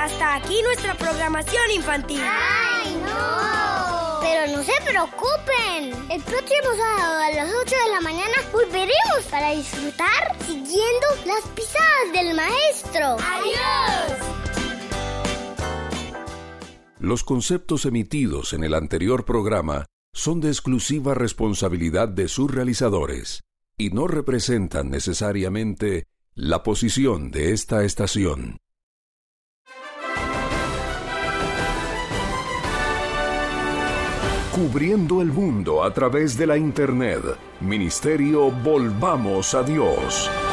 Hasta aquí nuestra programación infantil. ¡Ay, no! Pero no se preocupen. El próximo sábado a las 8 de la mañana volveremos para disfrutar siguiendo las pisadas del maestro. ¡Adiós! Los conceptos emitidos en el anterior programa son de exclusiva responsabilidad de sus realizadores y no representan necesariamente la posición de esta estación. Cubriendo el mundo a través de la Internet. Ministerio Volvamos a Dios.